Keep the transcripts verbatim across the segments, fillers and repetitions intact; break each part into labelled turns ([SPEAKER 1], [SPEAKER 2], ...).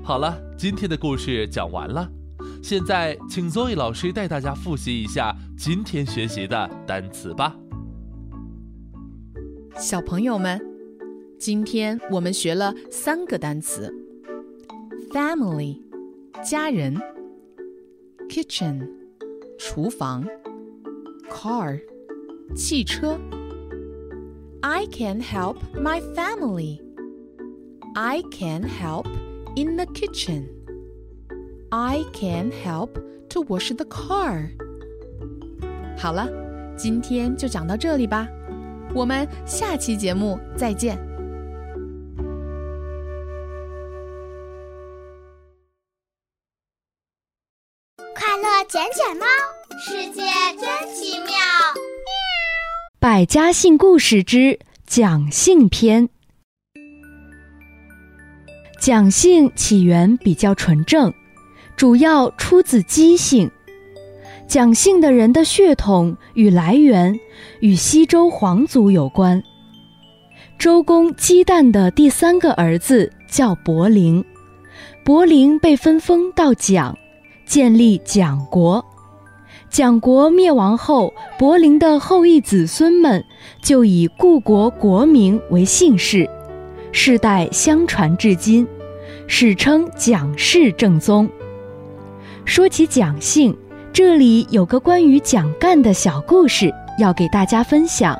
[SPEAKER 1] 好了，今天的故事讲完了。现在请 Zoe 老师带大家复习一下今天学习的单词吧。
[SPEAKER 2] 小朋友们，今天我们学了三个单词 ：family 家人、kitchen 厨房、car 汽车。I can help my family. I can help in the kitchen. I can help to wash the car. 好了，今天就讲到这里吧，我们下期节目再见。
[SPEAKER 3] 快乐捡捡猫，世界真奇妙。
[SPEAKER 4] 百家姓故事之蒋姓篇。蒋姓起源比较纯正，主要出自姬姓。蒋姓的人的血统与来源与西周皇族有关。周公姬旦的第三个儿子叫伯陵，伯陵被分封到蒋，建立蒋国。蒋国灭亡后，伯陵的后裔子孙们就以故国国名为姓氏，世代相传至今，史称蒋氏正宗。说起蒋姓，这里有个关于蒋干的小故事要给大家分享。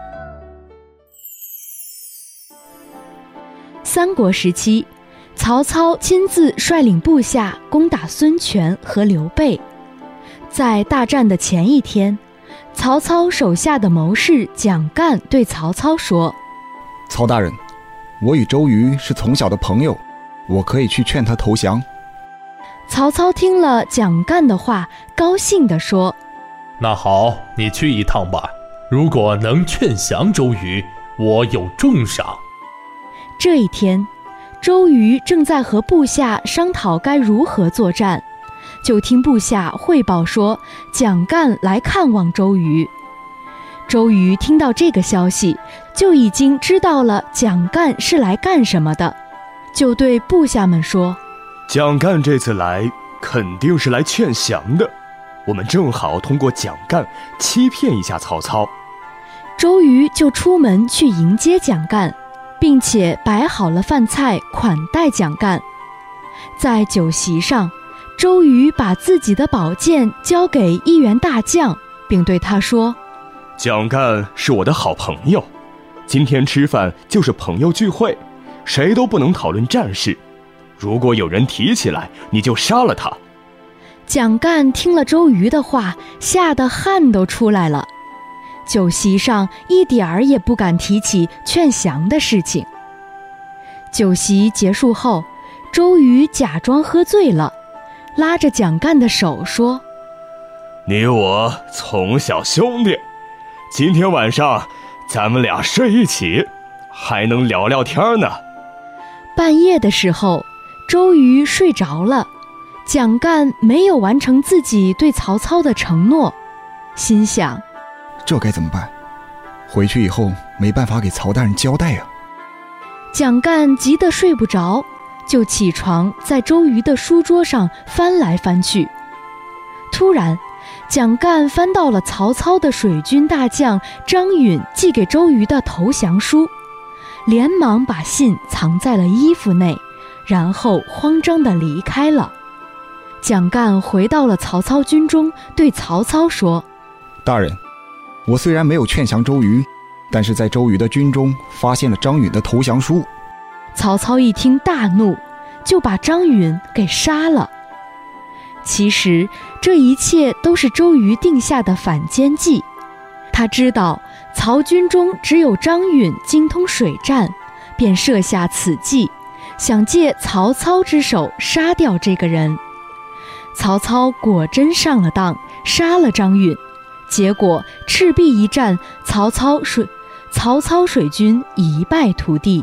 [SPEAKER 4] 三国时期，曹操亲自率领部下攻打孙权和刘备。在大战的前一天，曹操手下的谋士蒋干对曹操说：
[SPEAKER 5] 曹大人，我与周瑜是从小的朋友，我可以去劝他投降。
[SPEAKER 4] 曹操听了蒋干的话，高兴地说：
[SPEAKER 1] 那好，你去一趟吧，如果能劝降周瑜，我有重赏。
[SPEAKER 4] 这一天，周瑜正在和部下商讨该如何作战，就听部下汇报说蒋干来看望周瑜。周瑜听到这个消息，就已经知道了蒋干是来干什么的，就对部下们说：
[SPEAKER 6] 蒋干这次来肯定是来劝降的，我们正好通过蒋干欺骗一下曹操。
[SPEAKER 4] 周瑜就出门去迎接蒋干，并且摆好了饭菜款待蒋干。在酒席上，周瑜把自己的宝剑交给一员大将，并对他说：
[SPEAKER 6] 蒋干是我的好朋友，今天吃饭就是朋友聚会，谁都不能讨论战事，如果有人提起来，你就杀了他。
[SPEAKER 4] 蒋干听了周瑜的话，吓得汗都出来了。酒席上一点儿也不敢提起劝降的事情。酒席结束后，周瑜假装喝醉了，拉着蒋干的手说：
[SPEAKER 6] 你我从小兄弟，今天晚上咱们俩睡一起，还能聊聊天呢。
[SPEAKER 4] 半夜的时候，周瑜睡着了，蒋干没有完成自己对曹操的承诺，心想：
[SPEAKER 5] 这该怎么办？回去以后没办法给曹大人交代啊。
[SPEAKER 4] 蒋干急得睡不着，就起床在周瑜的书桌上翻来翻去。突然，蒋干翻到了曹操的水军大将张允寄给周瑜的投降书，连忙把信藏在了衣服内，然后慌张地离开了。蒋干回到了曹操军中，对曹操说：
[SPEAKER 5] 大人，我虽然没有劝降周瑜，但是在周瑜的军中发现了张允的投降书。
[SPEAKER 4] 曹操一听大怒，就把张允给杀了。其实这一切都是周瑜定下的反间计。他知道曹军中只有张允精通水战，便设下此计，想借曹操之手杀掉这个人。曹操果真上了当，杀了张允，结果赤壁一战，曹操水曹操水军一败涂地。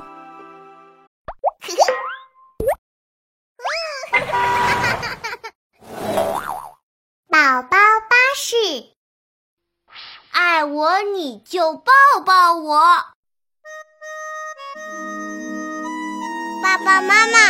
[SPEAKER 3] 宝宝巴士，爱我你就抱抱我。爸爸妈妈，